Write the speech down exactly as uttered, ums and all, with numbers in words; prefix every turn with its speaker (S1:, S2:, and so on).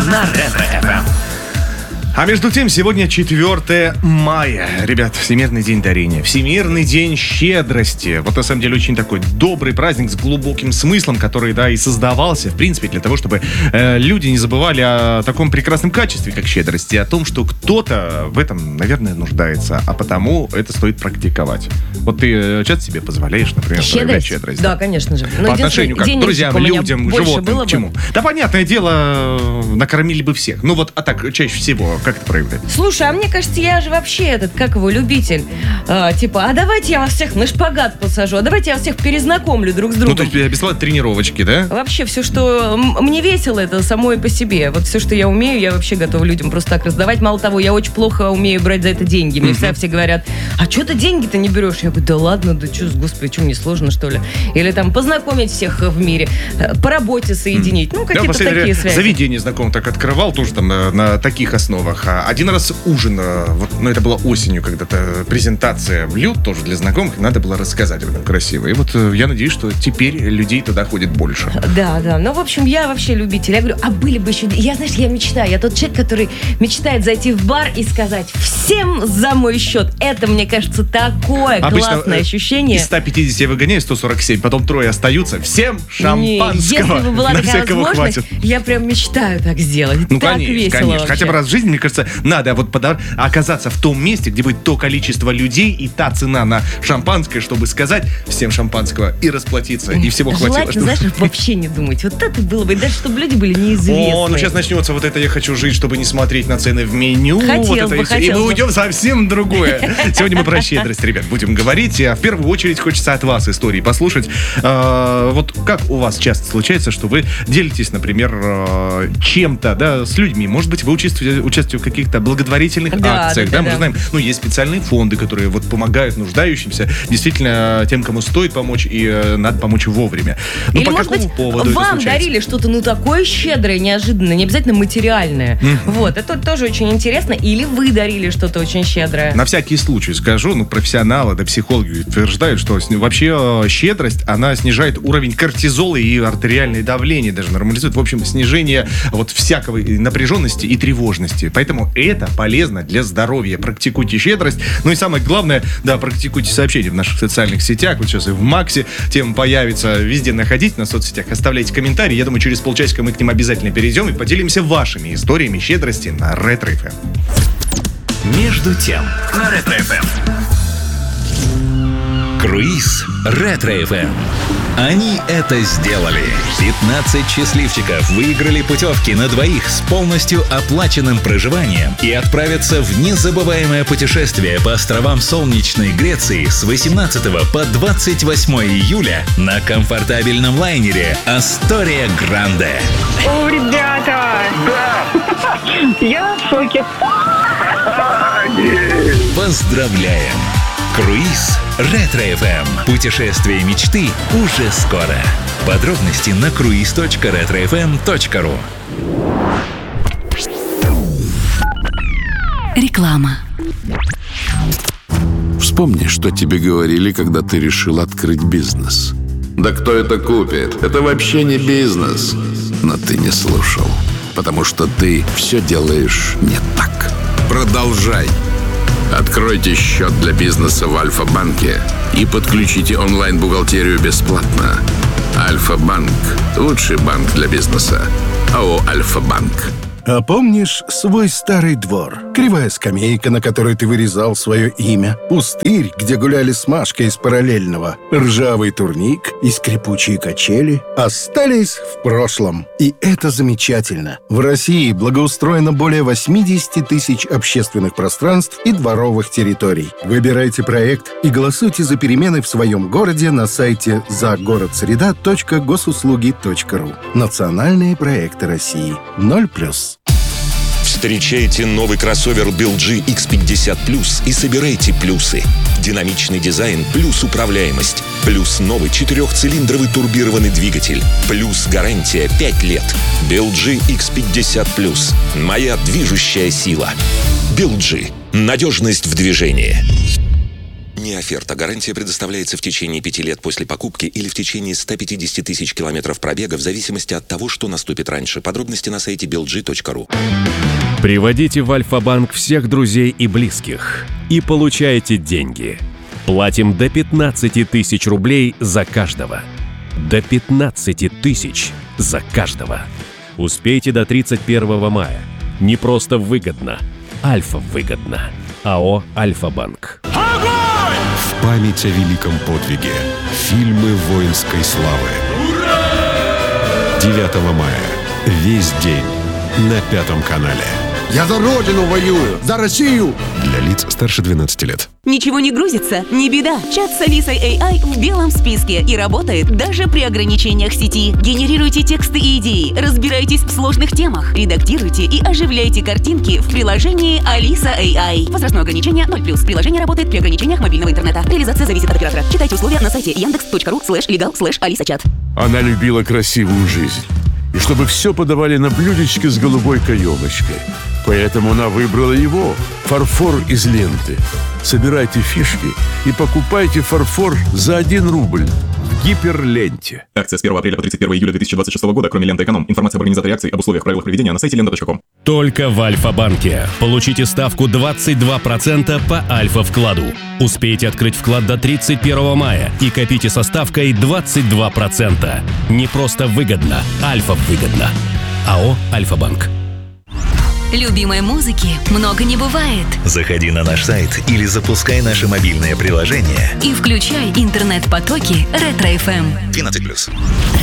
S1: на Ретро-эф эм.
S2: А между тем, сегодня четвёртое мая. Ребят, Всемирный день дарения, Всемирный день щедрости. Вот на самом деле очень такой добрый праздник с глубоким смыслом, который, да, и создавался, в принципе, для того, чтобы э, люди не забывали о таком прекрасном качестве, как щедрость, и о том, что кто-то в этом, наверное, нуждается, а потому это стоит практиковать. Вот ты часто себе позволяешь, например, проявлять щедрость?
S3: Да, конечно же.
S2: Но по отношению как к друзьям, людям, животным, к чему? Да, понятное дело, накормили бы всех. Ну вот, а так, чаще всего, как это проявляет?
S3: Слушай, а мне кажется, я же вообще этот, как его, любитель. А, типа, а давайте я вас всех на шпагат посажу, а давайте я вас всех перезнакомлю друг с другом.
S2: Ну, то есть бесплатно тренировочки, да?
S3: Вообще все, что... Мне весело это самой по себе. Вот все, что я умею, я вообще готова людям просто так раздавать. Мало того, я очень плохо умею брать за это деньги. Мне всегда все говорят, а что ты деньги-то не берешь? Я говорю, да ладно, да что, господи, что мне сложно, что ли? Или там познакомить всех в мире, по работе соединить. Ну, какие-то такие связи.
S2: Заведение знакомых так открывал, тоже там на, на таких основах. Один раз ужин, вот, ну, это было осенью, когда-то презентация блюд тоже для знакомых, надо было рассказать об этом красиво. И вот я надеюсь, что теперь людей туда ходит больше.
S3: Да, да. Ну, в общем, я вообще любитель. Я говорю, а были бы еще... Я, знаешь, я мечтаю. Я тот человек, который мечтает зайти в бар и сказать всем за мой счет. Это, мне кажется, такое
S2: обычно
S3: классное ощущение.
S2: Из ста пятидесяти я выгоняю сто сорок семь, потом трое остаются. Всем шампанского.
S3: Не, если бы была
S2: на
S3: такая
S2: всякого
S3: возможность,
S2: хватит.
S3: я прям мечтаю так сделать.
S2: Ну,
S3: так
S2: конечно,
S3: весело
S2: конечно.
S3: вообще.
S2: Хотя бы раз в жизни, мне кажется, надо вот подар... оказаться в том месте, где будет то количество людей и та цена на шампанское, чтобы сказать всем шампанского и расплатиться, и всего хватило.
S3: Желательно,
S2: чтобы...
S3: знаешь, вообще не думать. Вот это было бы, даже чтобы люди были неизвестны.
S2: О, ну сейчас начнется вот это «я хочу жить, чтобы не смотреть на цены в меню».
S3: Хотел
S2: вот это
S3: бы,
S2: и,
S3: хотел
S2: и мы
S3: бы.
S2: уйдем совсем в другое. Сегодня мы про щедрость, ребят, будем говорить. А в первую очередь хочется от вас истории послушать. А, вот как у вас часто случается, что вы делитесь, например, чем-то, да, с людьми? Может быть, вы участвуете, участвуете в каких-то благотворительных
S3: да,
S2: акциях,
S3: да,
S2: да,
S3: да,
S2: мы
S3: да.
S2: знаем, ну, есть специальные фонды, которые вот помогают нуждающимся, действительно, тем, кому стоит помочь, и э, надо помочь вовремя. Ну,
S3: Или,
S2: по
S3: может
S2: какому
S3: быть,
S2: поводу
S3: вам
S2: это случается?
S3: дарили что-то, ну, такое щедрое, неожиданное, не обязательно материальное. Mm-hmm. Вот, это тоже очень интересно. Или вы дарили что-то очень щедрое.
S2: На всякий случай скажу, ну, профессионалы, да, психологи утверждают, что вообще щедрость, она снижает уровень кортизола и артериальное давление, даже нормализует. В общем, снижение вот всякого напряженности и тревожности. Поэтому это полезно для здоровья. Практикуйте щедрость. Ну и самое главное, да, практикуйте сообщения в наших социальных сетях. Вот сейчас и в Максе тема появится. Везде находите на соцсетях, оставляйте комментарии. Я думаю, через полчасика мы к ним обязательно перейдем и поделимся вашими историями щедрости на Ретро-эф эм.
S1: Между тем на Ретро-эф эм. Круиз Ретро-эф эм. Они это сделали. пятнадцать счастливчиков выиграли путевки на двоих с полностью оплаченным проживанием и отправятся в незабываемое путешествие по островам солнечной Греции с восемнадцатого по двадцать восьмое июля на комфортабельном лайнере Астория Гранде.
S4: О, ребята! Да! Я в шоке.
S1: Поздравляем! Круиз Ретро-эф эм. Путешествие мечты уже скоро. Подробности на круиз точка ретро эф эм точка ру.
S5: Реклама.
S6: Вспомни, что тебе говорили, когда ты решил открыть бизнес. Да кто это купит? Это вообще не бизнес. Но ты не слушал, потому что ты все делаешь не так. Продолжай. Откройте счет для бизнеса в Альфа-банке и подключите онлайн-бухгалтерию бесплатно. Альфа-банк – лучший банк для бизнеса. АО «Альфа-банк».
S7: А помнишь свой старый двор? Кривая скамейка, на которой ты вырезал свое имя. Пустырь, где гуляли с Машкой из параллельного. Ржавый турник и скрипучие качели остались в прошлом. И это замечательно. В России благоустроено более восемьдесят тысяч общественных пространств и дворовых территорий. Выбирайте проект и голосуйте за перемены в своем городе на сайте загородсреда точка госуслуги точка ру. Национальные проекты России. ноль плюс.
S8: Встречайте новый кроссовер би эл джи икс пятьдесят плюс и собирайте плюсы. Динамичный дизайн плюс управляемость. Плюс новый четырехцилиндровый турбированный двигатель. Плюс гарантия пять лет. би эл джи икс пятьдесят плюс. Моя движущая сила. би эл джи. Надежность в движении. Оферта. Гарантия предоставляется в течение пяти лет после покупки или в течение ста пятидесяти тысяч километров пробега в зависимости от того, что наступит раньше. Подробности на сайте би эл джи точка ру.
S5: Приводите в Альфа-банк всех друзей и близких и получайте деньги. Платим до пятнадцати тысяч рублей за каждого. До пятнадцати тысяч за каждого. Успейте до тридцать первого мая. Не просто выгодно. Альфа-выгодно. АО «Альфа-банк».
S9: В память о великом подвиге. Фильмы воинской славы. девятого мая. Весь день на Пятом канале.
S10: Я за Родину воюю! За Россию!
S9: Для лиц старше двенадцати лет.
S11: Ничего не грузится? Не беда. Чат с Алисой эй ай в белом списке и работает даже при ограничениях сети. Генерируйте тексты и идеи, разбирайтесь в сложных темах, редактируйте и оживляйте картинки в приложении Алиса эй ай. Возрастное ограничение ноль плюс. Приложение работает при ограничениях мобильного интернета. Реализация зависит от оператора. Читайте условия на сайте яндекс точка ру слэш легал слэш алиса чат.
S12: Она любила красивую жизнь. И чтобы все подавали на блюдечке с голубой каемочкой. Поэтому она выбрала его. Фарфор из ленты. Собирайте фишки и покупайте фарфор за один рубль в Гиперленте.
S13: Акция с первого апреля по тридцать первого июля две тысячи двадцать шестого года. Кроме ленты «Эконом». Информация об организаторе акций, об условиях, правилах проведения на сайте лента точка ком.
S5: Только в Альфа-банке. Получите ставку двадцать два процента по Альфа-вкладу. Успейте открыть вклад до тридцать первого мая и копите со ставкой двадцать два процента. Не просто выгодно, Альфа-выгодно. АО «Альфа-банк».
S14: Любимой музыки много не бывает.
S1: Заходи на наш сайт или запускай наше мобильное приложение
S14: и включай интернет-потоки Ретро эф эм.
S1: двенадцать плюс.